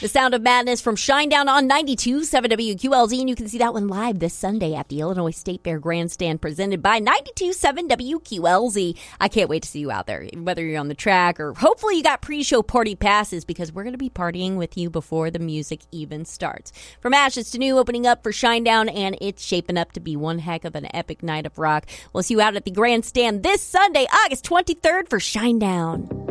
The Sound of Madness from Shinedown on 92.7 WQLZ, and you can see that one live this Sunday at the Illinois State Fair Grandstand presented by 92.7 WQLZ. I can't wait to see you out there, whether you're on the track or hopefully you got pre-show party passes, because we're going to be partying with you before the music even starts. From ashes to new, opening up for Shinedown, and it's shaping up to be one heck of an epic night of rock. We'll see you out at the Grandstand this Sunday, August 23rd for Shinedown.